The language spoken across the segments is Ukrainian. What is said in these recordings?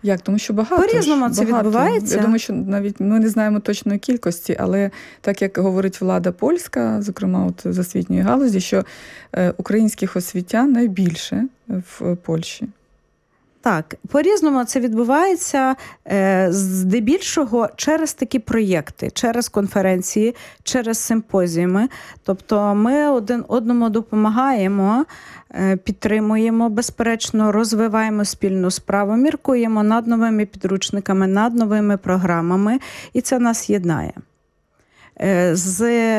Як? Тому що багато. По-різному це відбувається. Я думаю, що навіть ми не знаємо точної кількості, але так, як говорить влада польська, зокрема от з освітньої галузі, що українських освітян найбільше в Польщі. Так, по-різному це відбувається здебільшого через такі проєкти, через конференції, через симпозіуми. Тобто ми один одному допомагаємо, підтримуємо, безперечно, розвиваємо спільну справу, міркуємо над новими підручниками, над новими програмами, і це нас єднає. З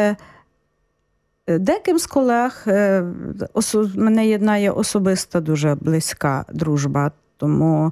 деяким з колег мене єднає особиста дуже близька дружба, тому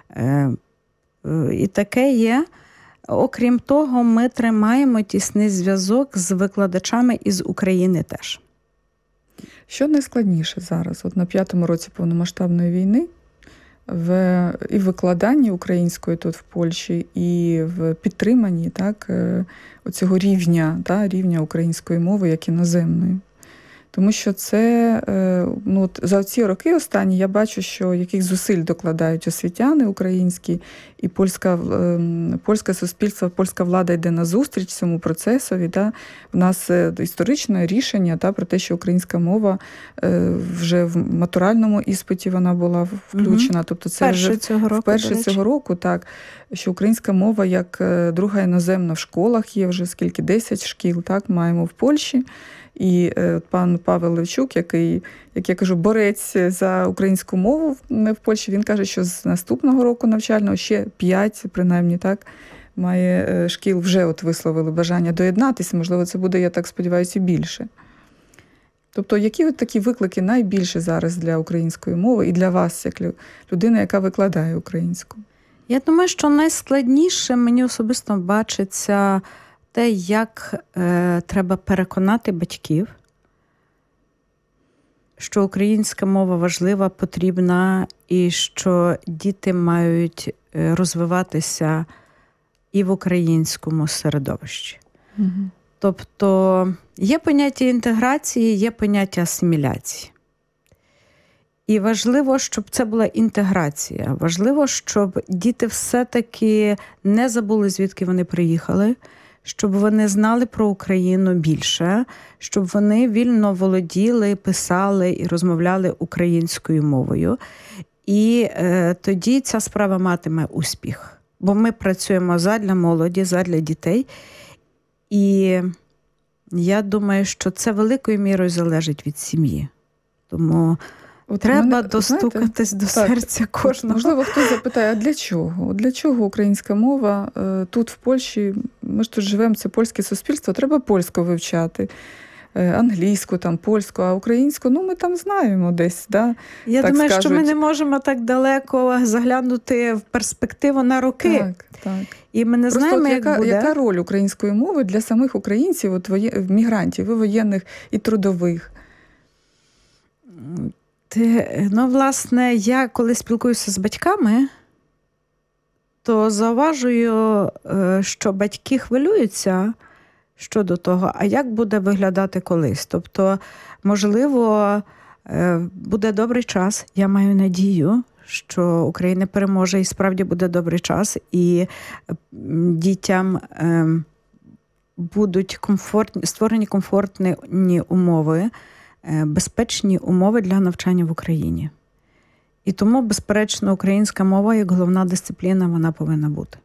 і таке є. Окрім того, ми тримаємо тісний зв'язок з викладачами із України теж. Що найскладніше зараз, от на 5-му році повномасштабної війни, і в викладанні української тут в Польщі, і в підтриманні оцього рівня української мови як іноземної? Тому що це, за ці роки останні я бачу, що яких зусиль докладають освітяни українські, і польське суспільство, польська влада йде назустріч цьому процесові. У нас історичне рішення про те, що українська мова вже в матуральному іспиті вона була включена. Тобто це вперше цього року, так, що українська мова як друга іноземна в школах є вже 10 шкіл, маємо в Польщі. І пан Павел Левчук, який, як я кажу, борець за українську мову в Польщі, він каже, що з наступного року навчального ще 5, принаймні, має шкіл вже висловили бажання доєднатися. Можливо, це буде, я так сподіваюся, і більше. Тобто, які такі виклики найбільше зараз для української мови і для вас, як людина, яка викладає українську? Я думаю, що найскладніше мені особисто бачиться те, як треба переконати батьків, що українська мова важлива, потрібна, і що діти мають розвиватися і в українському середовищі. Угу. Тобто є поняття інтеграції, є поняття асиміляції. І важливо, щоб це була інтеграція. Важливо, щоб діти все-таки не забули, звідки вони приїхали, щоб вони знали про Україну більше, щоб вони вільно володіли, писали і розмовляли українською мовою. І тоді ця справа матиме успіх. Бо ми працюємо задля молоді, задля дітей. І я думаю, що це великою мірою залежить від сім'ї. Тому треба достукатись до серця кожного. Можливо, хтось запитає, а для чого? Для чого українська мова тут, в Польщі? Ми ж тут живемо, це польське суспільство, треба польську вивчати. Англійську, польську, а українську, ми там знаємо десь. Я думаю, що ми не можемо так далеко заглянути в перспективу на роки. Так. І ми не знаємо, як буде. Яка роль української мови для самих українців, мігрантів, і воєнних, і трудових? Власне, я коли спілкуюся з батьками, то зауважую, що батьки хвилюються щодо того, а як буде виглядати колись. Тобто, можливо, буде добрий час, я маю надію, що Україна переможе і справді буде добрий час, і дітям будуть створені комфортні умови, безпечні умови для навчання в Україні. І тому, безперечно, українська мова як головна дисципліна, вона повинна бути.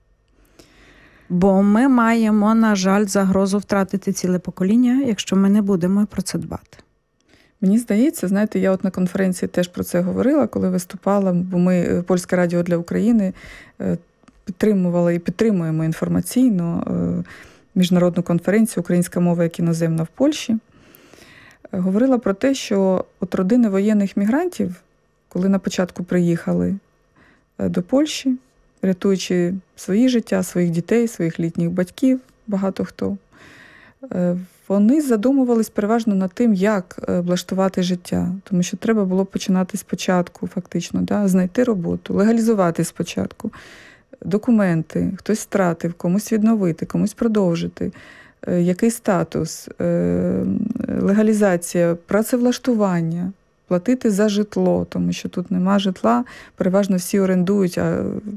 Бо ми маємо, на жаль, загрозу втратити ціле покоління, якщо ми не будемо про це дбати. Мені здається, знаєте, я на конференції теж про це говорила, коли виступала, бо ми, Польське радіо для України, підтримували і підтримуємо інформаційно міжнародну конференцію «Українська мова як іноземна в Польщі». Говорила про те, що родини воєнних мігрантів, коли на початку приїхали до Польщі, рятуючи свої життя, своїх дітей, своїх літніх батьків, багато хто, вони задумувались переважно над тим, як влаштувати життя. Тому що треба було починати спочатку, фактично, знайти роботу, легалізувати спочатку документи, хтось втратив, комусь відновити, комусь продовжити. Який статус, легалізація, працевлаштування, платити за житло, тому що тут нема житла, переважно всі орендують, а